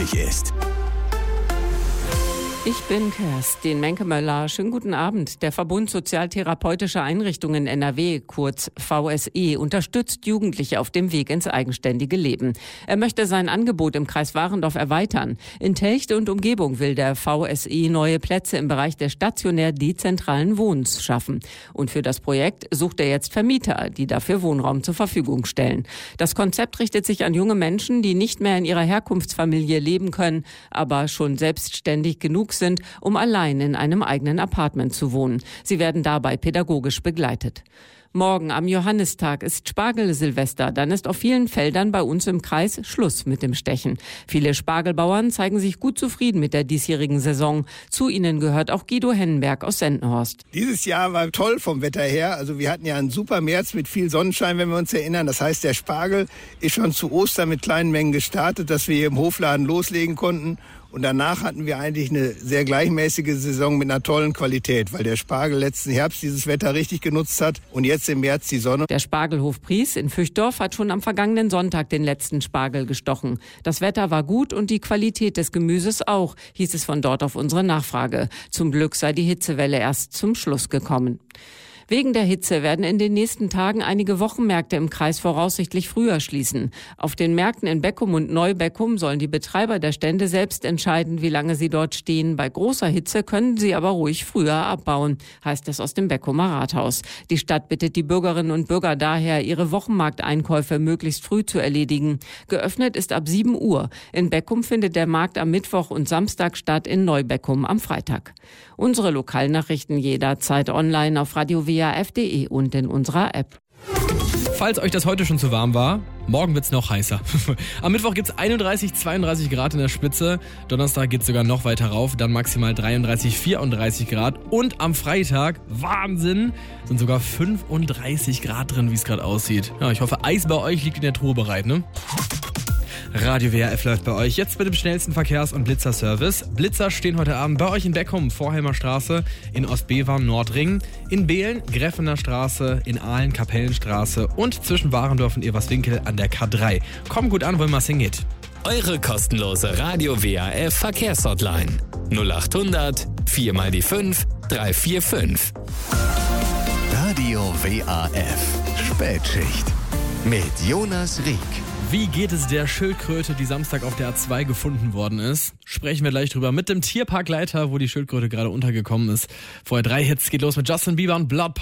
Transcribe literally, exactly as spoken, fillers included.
nötig ist. Ich bin Kerstin Menke-Möller. Schönen guten Abend. Der Verbund Sozialtherapeutischer Einrichtungen N R W, kurz V S E, unterstützt Jugendliche auf dem Weg ins eigenständige Leben. Er möchte sein Angebot im Kreis Warendorf erweitern. In Telchte und Umgebung will der V S E neue Plätze im Bereich des stationär dezentralen Wohnens schaffen. Und für das Projekt sucht er jetzt Vermieter, die dafür Wohnraum zur Verfügung stellen. Das Konzept richtet sich an junge Menschen, die nicht mehr in ihrer Herkunftsfamilie leben können, aber schon selbstständig genug sind, um allein in einem eigenen Apartment zu wohnen. Sie werden dabei pädagogisch begleitet. Morgen am Johannistag ist Spargel-Silvester. Dann ist auf vielen Feldern bei uns im Kreis Schluss mit dem Stechen. Viele Spargelbauern zeigen sich gut zufrieden mit der diesjährigen Saison. Zu ihnen gehört auch Guido Hennenberg aus Sendenhorst. Dieses Jahr war toll vom Wetter her. Also wir hatten ja einen super März mit viel Sonnenschein, wenn wir uns erinnern. Das heißt, der Spargel ist schon zu Ostern mit kleinen Mengen gestartet, dass wir hier im Hofladen loslegen konnten. Und danach hatten wir eigentlich eine sehr gleichmäßige Saison mit einer tollen Qualität, weil der Spargel letzten Herbst dieses Wetter richtig genutzt hat und jetzt im März die Sonne. Der Spargelhof Pries in Füchtdorf hat schon am vergangenen Sonntag den letzten Spargel gestochen. Das Wetter war gut und die Qualität des Gemüses auch, hieß es von dort auf unsere Nachfrage. Zum Glück sei die Hitzewelle erst zum Schluss gekommen. Wegen der Hitze werden in den nächsten Tagen einige Wochenmärkte im Kreis voraussichtlich früher schließen. Auf den Märkten in Beckum und Neubeckum sollen die Betreiber der Stände selbst entscheiden, wie lange sie dort stehen. Bei großer Hitze können sie aber ruhig früher abbauen, heißt es aus dem Beckumer Rathaus. Die Stadt bittet die Bürgerinnen und Bürger daher, ihre Wochenmarkteinkäufe möglichst früh zu erledigen. Geöffnet ist ab sieben Uhr. In Beckum findet der Markt am Mittwoch und Samstag statt, in Neubeckum am Freitag. Unsere Lokalnachrichten jederzeit online auf radio w a f punkt d e und in unserer App. Falls euch das heute schon zu warm war, morgen wird's noch heißer. Am Mittwoch gibt's einunddreißig, zweiunddreißig Grad in der Spitze. Donnerstag geht's sogar noch weiter rauf, dann maximal dreiunddreißig, vierunddreißig Grad. Und am Freitag, Wahnsinn, sind sogar fünfunddreißig Grad drin, wie es gerade aussieht. Ja, ich hoffe, Eis bei euch liegt in der Truhe bereit, ne? Radio W A F läuft bei euch jetzt mit dem schnellsten Verkehrs- und Blitzerservice. Blitzer stehen heute Abend bei euch in Beckum, Vorhelmer Straße, in Ostbevern, Nordring, in Behlen, Greffener Straße, in Aalen, Kapellenstraße und zwischen Warendorf und Everswinkel an der K drei. Kommt gut an, wo immer es hingeht. Eure kostenlose Radio W A F Verkehrshotline null acht hundert vier mal die fünf drei vier fünf. Radio W A F Spätschicht mit Jonas Rieck. Wie geht es der Schildkröte, die Samstag auf der A zwei gefunden worden ist? Sprechen wir gleich drüber mit dem Tierparkleiter, wo die Schildkröte gerade untergekommen ist. Vorher drei Hits, geht los mit Justin Bieber und Blood